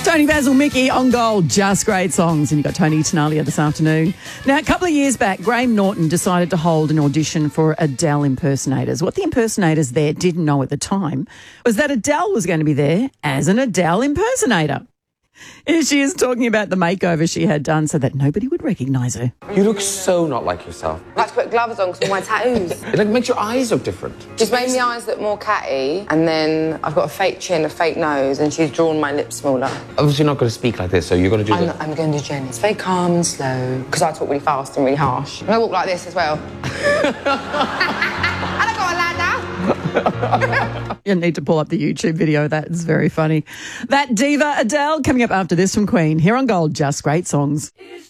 Tony Basil, Mickey on Gold, just great songs. And you got Tony Tenalia this afternoon. Now, a couple of years back, Graham Norton decided to hold an audition for Adele impersonators. What the impersonators there didn't know at the time was that Adele was going to be there as an Adele impersonator. Here she is talking about the makeover she had done so that nobody would recognise her. You look so not like yourself. I had to put gloves on because of my tattoos. It makes your eyes look different. She's made my eyes look more catty, and then I've got a fake chin, a fake nose, and she's drawn my lips smaller. Obviously, you're not going to speak like this, so you're going to do that. I'm going to do Jenny. It's very calm and slow, because I talk really fast and really harsh. And I walk like this as well. And I got a ladder. You need to pull up the YouTube video. That's very funny. That diva Adele coming up after this from Queen. Here on Gold, just great songs.